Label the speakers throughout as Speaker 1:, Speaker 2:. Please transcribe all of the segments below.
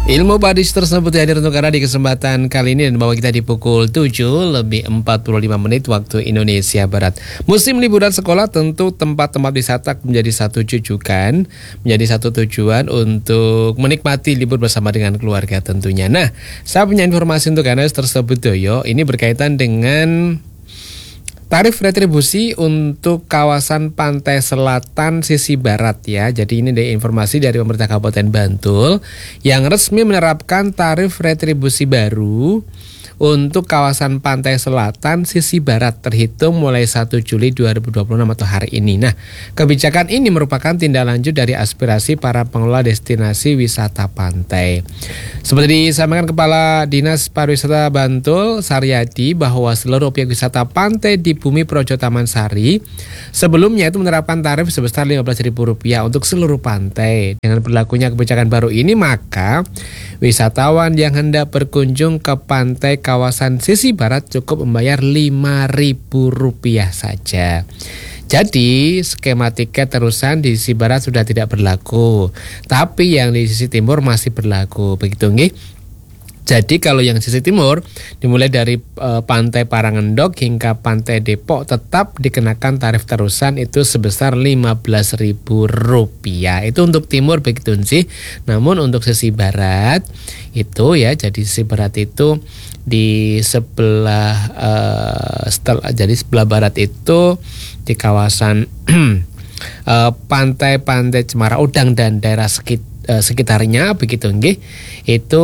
Speaker 1: Ilmu Padis tersebut hadir untuk Anda di kesempatan kali ini dan bawa kita di pukul 7:45 menit waktu Indonesia Barat. Musim liburan sekolah tentu tempat-tempat wisata menjadi satu jujukan, menjadi satu tujuan untuk menikmati libur bersama dengan keluarga tentunya. Nah, saya punya informasi untuk Anda tersebut Doyo. Ini berkaitan dengan tarif retribusi untuk kawasan pantai selatan sisi barat ya. Jadi ini ada informasi dari pemerintah Kabupaten Bantul yang resmi menerapkan tarif retribusi baru untuk kawasan pantai selatan sisi barat terhitung mulai 1 Juli 2026 atau hari ini. Nah, kebijakan ini merupakan tindak lanjut dari aspirasi para pengelola destinasi wisata pantai. Seperti disampaikan Kepala Dinas Pariwisata Bantul, Saryadi, bahwa seluruh objek wisata pantai di Bumi Projo Taman Sari sebelumnya itu menerapkan tarif sebesar Rp15.000 untuk seluruh pantai. Dengan berlakunya kebijakan baru ini, maka wisatawan yang hendak berkunjung ke pantai kawasan sisi barat cukup membayar Rp5.000 saja. Jadi skema tiket terusan di sisi barat sudah tidak berlaku, tapi yang di sisi timur masih berlaku. Begitu nggih. Jadi kalau yang sisi timur dimulai dari pantai Parangendok hingga pantai Depok tetap dikenakan tarif terusan itu sebesar Rp15.000. Itu untuk timur begitu sih. Namun untuk sisi barat itu ya, jadi sisi barat itu di sebelah jadi sebelah barat itu di kawasan pantai-pantai Cemara Udang dan daerah sekitarnya begitu nggih, itu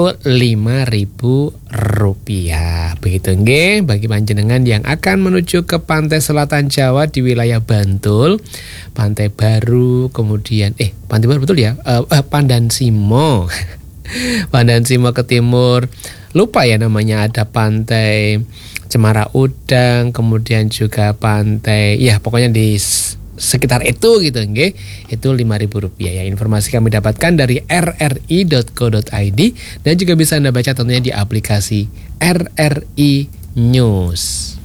Speaker 1: Rp5.000 begitu nggih. Bagi panjenengan yang akan menuju ke pantai selatan Jawa di wilayah Bantul, Pantai Baru, kemudian Pantai Baru betul ya, Pandansimo Pandansimo ke timur, lupa ya namanya, ada pantai Cemara Udang, kemudian juga pantai, ya pokoknya di sekitar itu gitu nggih, itu Rp5.000 ya. Informasi kami dapatkan dari rri.co.id dan juga bisa Anda baca tentunya di aplikasi RRI News.